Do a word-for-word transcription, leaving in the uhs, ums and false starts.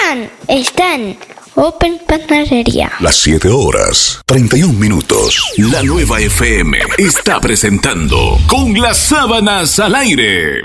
Vengan, están Open Panadería. Las siete horas, treinta y un minutos. La Nueva F M está presentando Con las Sábanas al Aire.